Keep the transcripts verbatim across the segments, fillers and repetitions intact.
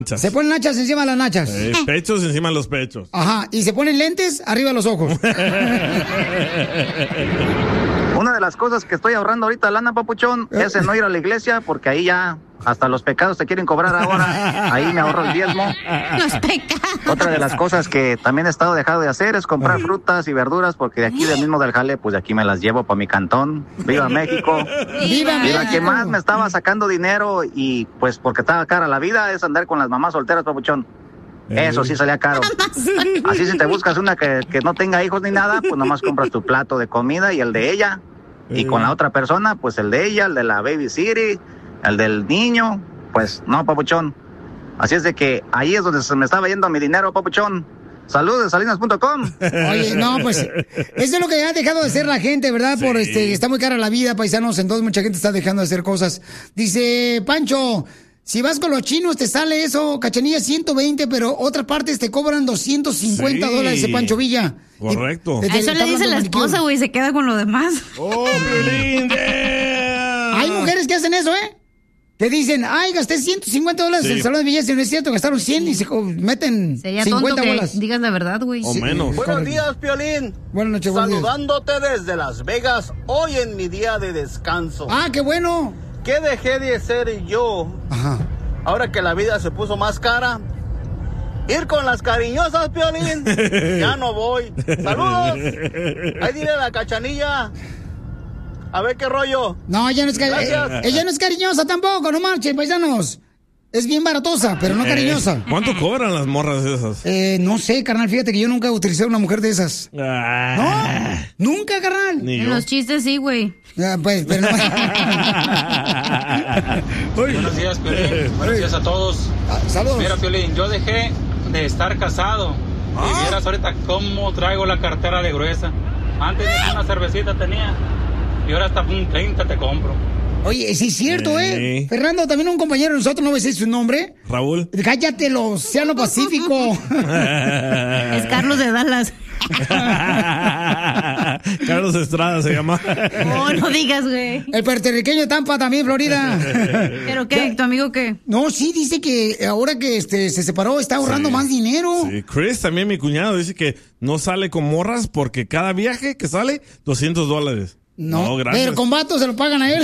Se ponen nachas encima de las nachas. Eh, pechos encima de los pechos. Ajá, y se ponen lentes arriba de los ojos. Una de las cosas que estoy ahorrando ahorita, lana, papuchón, es en no ir a la iglesia, porque ahí ya hasta los pecados te quieren cobrar ahora. Ahí me ahorro el diezmo. Los pecados. Otra de las cosas que también he estado dejando de hacer es comprar frutas y verduras, porque de aquí del mismo del jale, pues de aquí me las llevo para mi cantón. ¡Viva México! ¡Viva Y la México! que más me estaba sacando dinero, y pues porque estaba cara la vida, es andar con las mamás solteras, papuchón. Eso sí salía caro. Así si te buscas una que, que no tenga hijos ni nada, pues nomás compras tu plato de comida y el de ella. Y con la otra persona, pues el de ella, el de la baby city, el del niño, pues no, papuchón. Así es de que ahí es donde se me estaba yendo mi dinero, papuchón. Saludos de salinas punto com. Oye, no, pues eso es lo que ha dejado de hacer la gente, ¿verdad? Sí. Por este, está muy cara la vida, paisanos, entonces mucha gente está dejando de hacer cosas. Dice Pancho, si vas con los chinos te sale eso, Cachanilla, ciento veinte, pero otras partes te cobran doscientos cincuenta Sí. dólares de Pancho Villa. Correcto. Y- A eso le dice la esposa, güey, se queda con lo demás. ¡Oh, Piolín! damn. Hay mujeres que hacen eso, ¿eh? Que dicen, ay, gasté ciento cincuenta dólares Sí. en el salón de belleza y no es cierto, gastaron cien y se co- meten Sería tonto cincuenta que bolas. digas la verdad, güey. O Sí. menos. Buenos días, Piolín. Buenas noches, buenos días. Saludándote desde Las Vegas, hoy en mi día de descanso. Ah, qué bueno. ¿Qué dejé de hacer yo Ajá. ahora que la vida se puso más cara? Ir con las cariñosas, Piolín. Ya no voy. Saludos. Ahí dile a la Cachanilla. A ver qué rollo. No, ella no es cari- Gracias. eh, ella no es cariñosa tampoco, no marchen, paisanos. Es bien baratosa, pero no cariñosa. Eh, ¿Cuánto cobran las morras esas? Eh, no sé, carnal, fíjate que yo nunca he utilizado una mujer de esas. Ah, No, nunca, carnal. Ni En yo. los chistes sí, güey. Ah, pues, pero no. Uy, Buenos días, Piolín. Buenos días a todos. ah, saludos. Mira, Piolín, yo dejé de estar casado. Y vieras ahorita cómo traigo la cartera de gruesa. Antes ni una cervecita tenía. Y ahora hasta un treinta te compro. Oye, sí es cierto, ¿eh? Sí. Fernando, también un compañero de nosotros, no voy a decir su nombre. Raúl. Cállate, el Océano Pacífico. Es Carlos de Dallas. Carlos Estrada se llama. Oh, no digas, güey. El puertorriqueño de Tampa, también, Florida. ¿Pero qué? ¿Tu amigo qué? No, sí, dice que ahora que este, se separó está ahorrando Sí. más dinero. Sí, Chris, también mi cuñado, dice que no sale con morras porque cada viaje que sale, doscientos dólares. No, gracias. pero con vatos se lo pagan a él.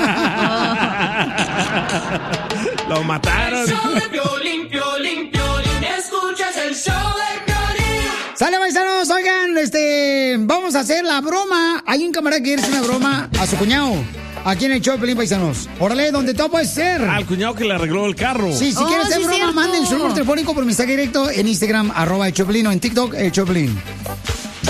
Lo mataron. Piolín, Piolín, Piolín, escuchas el show de Piolín. Sale, paisanos, oigan, este, vamos a hacer la broma. Hay un camarada que quiere hacer una broma a su cuñado. Aquí en el show de Piolín, paisanos. Órale, donde todo puede ser. Al cuñado que le arregló el carro. Sí, si Oh, quieres hacer sí, broma, cierto. manden su número telefónico por mensaje directo en Instagram, arroba el Choplin, o en TikTok, el Choplin.